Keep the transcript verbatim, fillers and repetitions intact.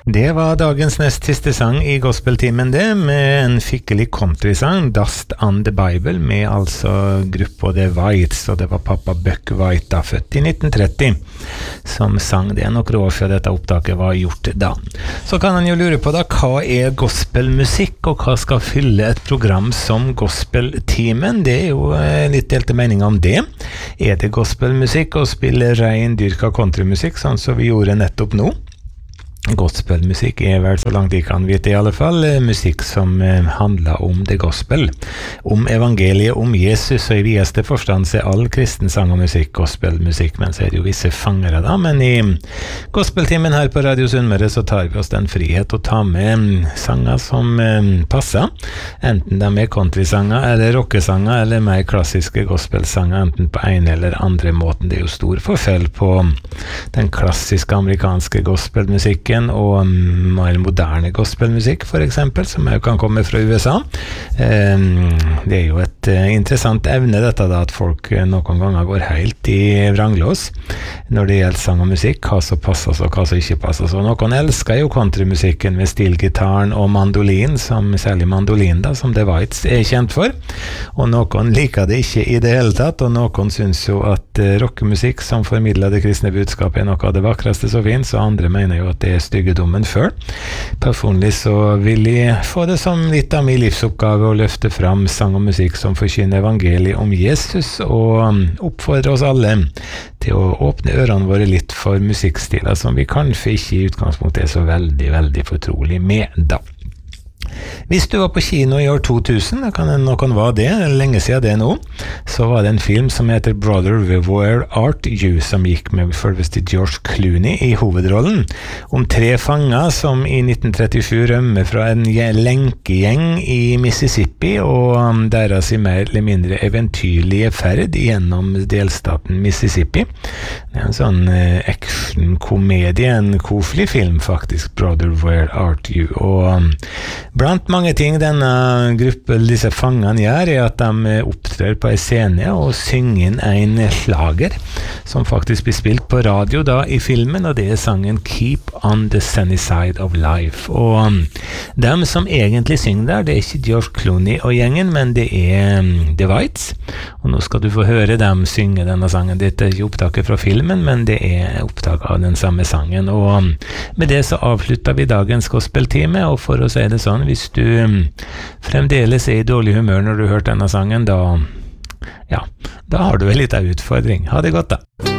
Det var dagens nest siste sang i gospeltimen det, med en fikkelig countrysang, Dust on the Bible, med altså gruppa The Whites, og det var pappa Buck White da, født i nitten tretti, som sang det noen år før dette opptaket var gjort da. Så kan han jo lure på da, hva er gospelmusikk, og hva skal fylle et program som gospeltimen? Det er jo litt delte meninger om det. Er det gospelmusikk å spille rein dyrka countrymusikk, sånn som vi gjorde nettopp nå? Gospelmusikk er vel, så langt jeg kan vite i alle fall, musikk som eh, handler om det gospel, om evangeliet, om Jesus, og i videste forstand så er all kristen sang og musikk gospelmusikk, men så er det jo visse fangere da, men i gospeltimen her på Radio Sunnmøre så tar vi oss den frihet å ta med sanger som eh, passer, enten de er countrysanger eller rockesanger eller mer klassiske gospelsanger, enten på en eller andre måten. Det er jo stor forskjell på den klassiske amerikanske gospelmusikken og mer moderne gospelmusikk for eksempel, som jo kan komme fra U S A. Det er jo et interessant evne dette da, at folk noen ganger går helt i vranglås når det gjelder sang og musikk, hva som passer og hva som ikke passer. Så noen elsker jo countrymusikken med stilgitaren og mandolin, som særlig mandolin da, som The Whites er kjent for, og noen liker det ikke i det hele tatt, og noen synes jo at rockemusikk som formidler det kristne budskapet er noe av det vakreste som finnes, og andre mener jo at det er styggedommen før. Personlig så vil jeg få det som litt av min livsoppgave å løfte fram sang og musikk som forkynner evangeliet om Jesus, og oppfordre oss alle til å åpne ørene våre litt for musikkstiler som vi kanskje ikke i utgangspunktet er så veldig, veldig fortrolig med da. Hvis du var på kino i år to tusen, det kan noen var det, lenge siden det nå, så var det en film som heter Brother Where Art You, som gikk med selveste George Clooney i hovedrollen, om tre fanger som i nitten trettisju rømmer fra en lenkegjeng i Mississippi, og deres i mer eller mindre eventyrlige ferd gjennom delstaten Mississippi. Det er en sånn action-komedie, en koselig film faktisk, Brother Where Art You, og blant mange ting denne gruppen, disse fangene gjør, er at de opptrer på en scene og synger inn en slager som faktisk blir spilt på radio da i filmen, og det er sangen Keep on the Sunny Side of Life. Og dem som egentlig synger der, det er ikke George Clooney og gjengen, men det er The Whites, og nå skal du få høre dem synge denne sangen. Dette er ikke opptaket fra filmen, men det er opptak av den samme sangen, og med det så avslutter vi dagens gospeltime, og for å si det sånn, hvis du fremdeles er i dårlig humør når du har hørt denne sangen, da, ja, da har du en liten utfordring. Ha det godt da!